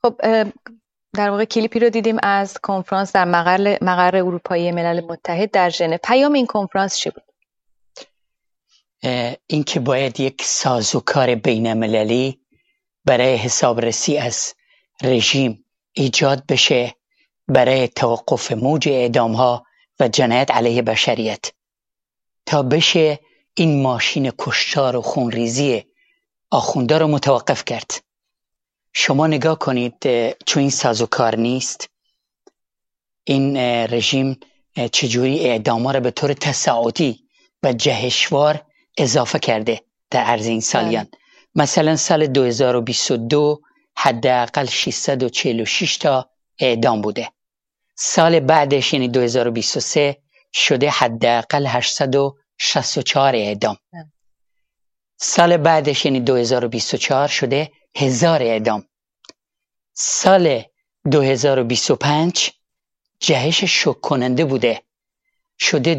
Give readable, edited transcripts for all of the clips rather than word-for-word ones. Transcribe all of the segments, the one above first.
خب در واقع کلیپی رو دیدیم از کنفرانس در مقر اروپایی ملل متحد در ژنو. پیام این کنفرانس چی بود؟ این که باید یک سازوکار بین‌المللی برای حسابرسی از رژیم ایجاد بشه برای توقف موج اعدام‌ها و جنایت علیه بشریت تا بشه این ماشین کشتار و خونریزی آخوندا رو متوقف کرد. شما نگاه کنید، چون این سازوکار نیست، این رژیم چجوری اعدام‌ها رو به طور تصاعدی و جهشوار اضافه کرده در عرض این سالیان. مثلا سال 2022 حداقل 646 تا اعدام بوده. سال بعدش یعنی 2023 شده حداقل 864 اعدام. سال بعدش یعنی 2024 شده 1000 اعدام. سال 2025 جهش شوک کننده بوده، شده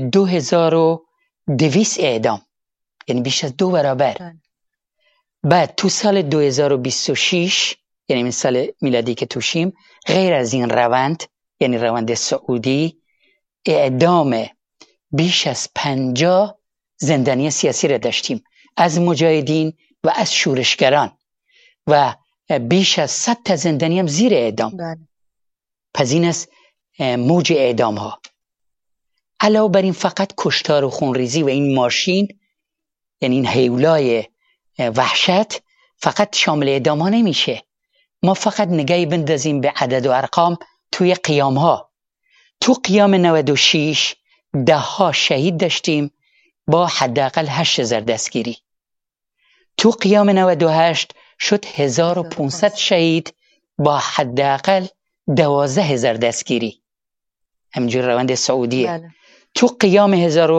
2200 اعدام، یعنی بیش از 2 برابر. بعد تو سال 2026 یعنی این سال میلادی که توشیم، غیر از این روند یعنی روند سعودی، اعدام بیش از 50 زندانی سیاسی را داشتیم، از مجاهدین و از شورشگران، و بیش از 100 تا زندانی هم زیر اعدام. پس این است موج اعدام ها. علاوه بر این فقط کشتار و خونریزی و این ماشین، یعنی این هیولای وحشت، فقط شامل اعدام ها نمیشه. ما فقط نگاهی بندازیم به عدد و ارقام توی قیام ها. تو قیام 96 10 ها شهید داشتیم با حداقل 8000 دستگیری. تو قیام 98 شد 1500 شهید با حداقل 12000 دستگیری. همینجور روند سعودیه. تو قیام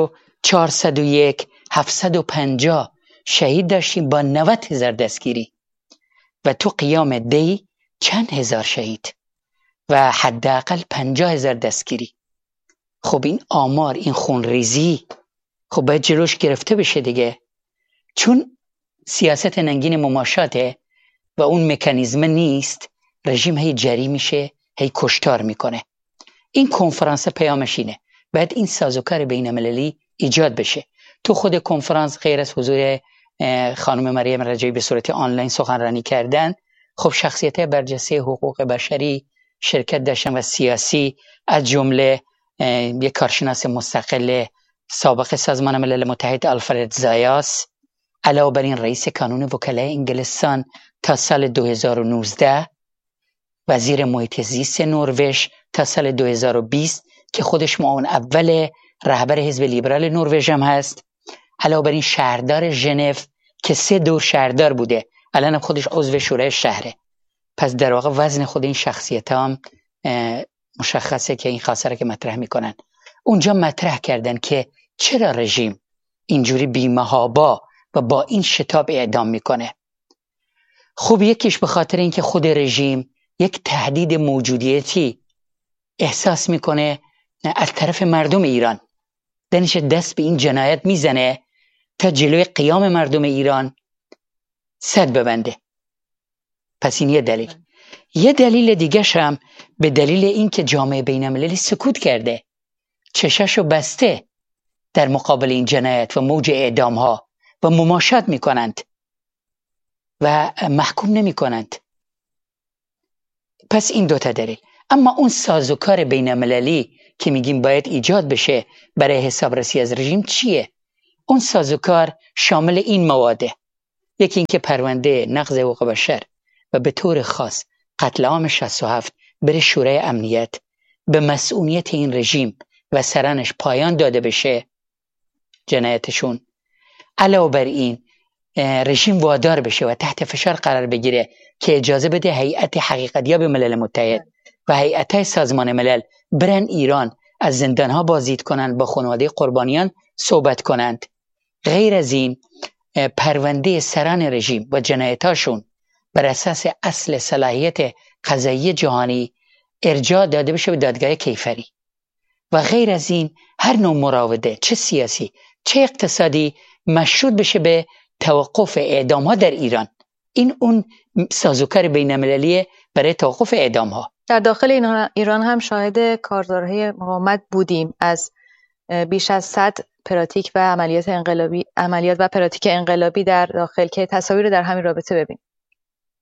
1401 750 شهید داشتیم با 90000 دستگیری، و تو قیام دی چند هزار شهید و حداقل 50000 دستگیری. خب این آمار، این خونریزی، خب باید جلوش گرفته بشه دیگه، چون سیاست ننگین مماشاته و اون مکانیزم نیست. رژیم هی جری میشه، هی کشتار میکنه. این کنفرانس پیامش اینه، باید این سازوکار بین‌المللی ایجاد بشه. تو خود کنفرانس غیر از حضور خانم مریم رجایی به صورت آنلاین سخنرانی کردن، خب شخصیت‌های برجسته حقوق بشری شرکت داشتن و سیاسی، از جمله یک کارشناس مستقل سابق سازمان ملل متحد آلفرد زایاس، علاوه بر این رئیس کانون وکلای انگلستان تا سال 2019، وزیر محیط زیست نروژ تا سال 2020 که خودش معاون اول رهبر حزب لیبرال نروژ هم هست، علاوه بر این شهردار ژنو که 3 دور شهردار بوده، الان خودش عضو شورای شهره. پس در واقع وزن خود این شخصیت هم مشخصه که این خاصره که مطرح میکنن. اونجا مطرح کردن که چرا رژیم اینجوری بی‌محابا و با این شتاب اعدام میکنه. خب یکیش به خاطر اینکه خود رژیم یک تهدید موجودیتی احساس میکنه از طرف مردم ایران، دنش دست به این جنایت میزنه تا جلوی قیام مردم ایران سد ببنده. پس این یه دلیل. یه دلیل دیگه هم به دلیل اینکه جامعه بین‌المللی سکوت کرده، چشاشو بسته در مقابل این جنایت و موج اعدام ها و مماشات میکنند و محکوم نمی کنند. پس این 2 تا دلیل. اما اون سازوکار بین‌المللی که میگیم باید ایجاد بشه برای حسابرسی از رژیم چیه؟ اون سازوکار شامل این مواده: یکی این که پرونده نقض حقوق بشر و به طور خاص قتل عام 67 بره شورای امنیت، به مسئولیت این رژیم و سرانش پایان داده بشه جنایتشون. علاوه بر این رژیم وادار بشه و تحت فشار قرار بگیره که اجازه بده هیئت حقیقتیاب ملل متحد و هیئت‌های سازمان ملل برن ایران، از زندانها بازدید کنند، با خانواده قربانیان صحبت کنند. غیر از این پرونده سران رژیم و جنایتاشون بر اساس اصل صلاحیت قضایی جهانی ارجاع داده بشه به دادگاه کیفری. و غیر از این هر نوع مراوده، چه سیاسی چه اقتصادی، مشروط بشه به توقف اعدام ها در ایران. این اون سازوکار بین‌المللی برای توقف اعدام ها. در داخل ایران هم شاهد کارزارهای مقاومت بودیم، از بیش از 100 پراتیک و عملیات و پراتیک انقلابی در داخل، که تصاویر رو در همین رابطه ببینیم.